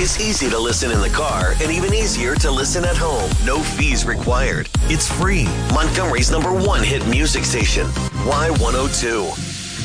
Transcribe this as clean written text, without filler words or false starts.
is easy to listen in the car and even easier to listen at home. No fees required. It's free. Montgomery's #1 hit music station, Y102.